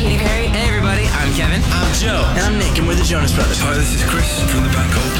Katy Perry. Hey everybody, I'm Kevin. I'm Joe. And I'm Nick, and we're the Jonas Brothers. Hi, this is Chris from the band called